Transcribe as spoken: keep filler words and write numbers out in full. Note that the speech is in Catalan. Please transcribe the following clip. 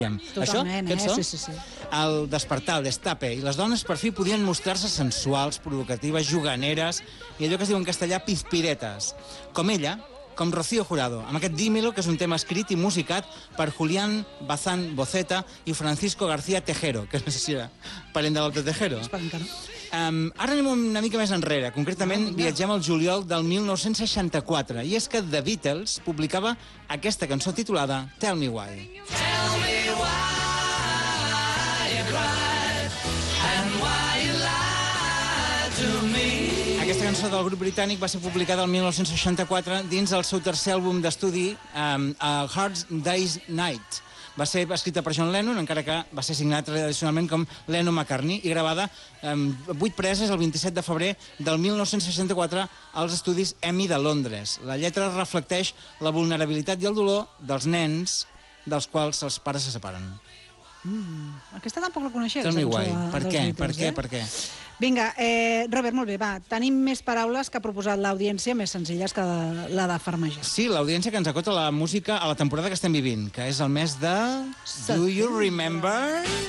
Totalment, Això, eh? cançó, Sí, sí, sí. el despertar, el destape, i les dones per fi podien mostrar-se sensuals, provocatives, juganeres, i allò que es diu en castellà pizpiretes. Com ella, com Rocío Jurado, amb aquest Dímelo, que és un tema escrit i musicat per Julián Bazán Boceta i Francisco García Tejero, que no sé si era parent de l'altre Tejero. Esperem que no. Um, ara anem una mica més enrere. Concretament, Ah, viatgem al juliol del mil nou-cents seixanta-quatre, i és que The Beatles publicava aquesta cançó titulada Tell Me Why. Tell me why you cried and why you lied to me. Aquesta cançó del grup britànic va ser publicada el mil nou-cents seixanta-quatre dins el seu tercer àlbum d'estudi, um, A Hard Day's Night. Va ser escrita per John Lennon, encara que va ser signat tradicionalment com Lennon-McCartney, i gravada amb vuit preses el vint-i-set de febrer del mil nou-cents seixanta-quatre als estudis EMI de Londres. La lletra reflecteix la vulnerabilitat i el dolor dels nens dels quals els pares se separen. Mm, aquesta tampoc la coneixia. Tell me aquesta why. cançó de- Per dels què? Beatles, Per què? eh? Per què? Vinga, eh, Robert, molt bé, va. Tenim més paraules que ha proposat l'audiència, més senzilles que la de farmejar. Sí, l'audiència que ens acota la música a la temporada que estem vivint, que és el mes de... Do you remember?